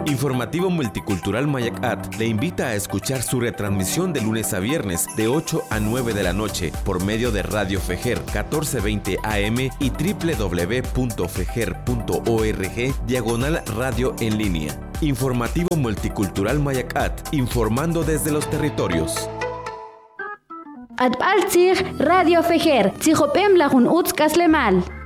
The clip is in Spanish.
Informativo Multicultural Mayacat le invita a escuchar su retransmisión de lunes a viernes de 8 a 9 de la noche por medio de Radio Fejer 1420 AM y www.fejer.org/radio en línea. Informativo Multicultural Mayacat, informando desde los territorios. Adbaltzig Radio Fejer, Tzijopem Lajun Utzkaslemal.